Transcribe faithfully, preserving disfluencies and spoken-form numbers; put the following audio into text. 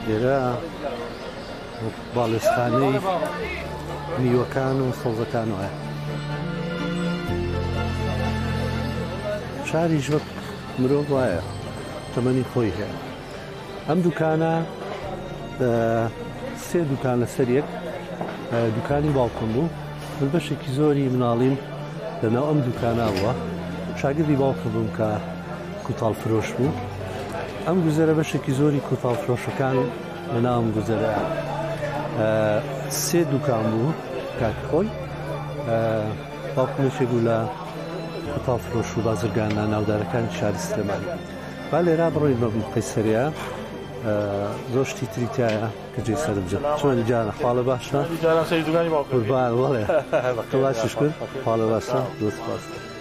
لێرە باڵێستخانەی میوەکان و سەوزەکان وایە. شاریش وەک مرۆڤ وایە، تەمەنی خۆی هەیە. ئەم دوکانە سێ دوکان لەسەر یەک دوکانی باوکم بوو، من بەشێکی زۆری مناڵیم لەناو ئەم دوکانە بووە. شاگردی باوکم بووم کە کوتاڵ فرۆش بوو. ئەم گوزەرە بەشێکی زۆری کوتاڵ فرۆشەکان لەناو ئەم گوزەرەیە. سێ دوکان بوو کاکی خۆی، باوکم یەکێک بوو لە کوتاڵ فرۆش و بازرگانە ناودارەکانی شاری سلێمانی. با لێرا بڕۆین بە قەیسەریە، زۆر شتی تری تایە کە جێی سەرم جە. چۆن جانە خاڵە باشە؟ قوربان وەڵێ، تۆ باشیش کرد؟ خاڵە باشە؟ دۆست باش.